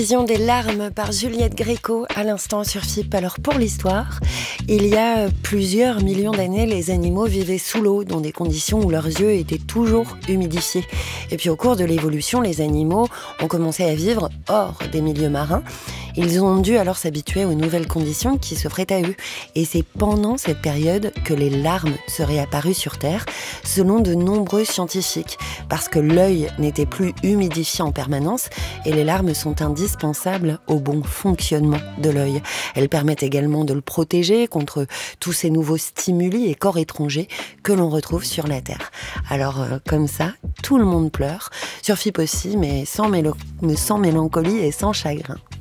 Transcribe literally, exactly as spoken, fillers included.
Vision des larmes par Juliette Gréco à l'instant sur F I P. Alors pour l'histoire, il y a plusieurs millions d'années, les animaux vivaient sous l'eau dans des conditions où leurs yeux étaient toujours humidifiés. Et puis au cours de l'évolution, les animaux ont commencé à vivre hors des milieux marins. Ils ont dû alors s'habituer aux nouvelles conditions qui s'offraient à eux. Et c'est pendant cette période que les larmes seraient apparues sur Terre, selon de nombreux scientifiques, parce que l'œil n'était plus humidifié en permanence et les larmes sont indispensables au bon fonctionnement de l'œil. Elles permettent également de le protéger contre tous ces nouveaux stimuli et corps étrangers que l'on retrouve sur la Terre. Alors euh, comme ça, tout le monde pleure, sur F I P aussi, mais sans, mélo- sans mélancolie et sans chagrin.